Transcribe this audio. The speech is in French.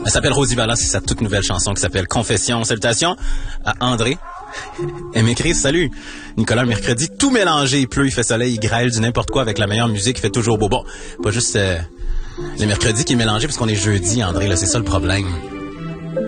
Elle s'appelle Rosie Vallas, c'est sa toute nouvelle chanson qui s'appelle Confession. Salutations à André. Elle m'écrit, salut, Nicolas, mercredi, tout mélangé, il pleut, il fait soleil, il grêle, du n'importe quoi avec la meilleure musique, il fait toujours beau. Bon, pas juste les mercredis qui est mélangé parce qu'on est jeudi, André, là, c'est ça le problème.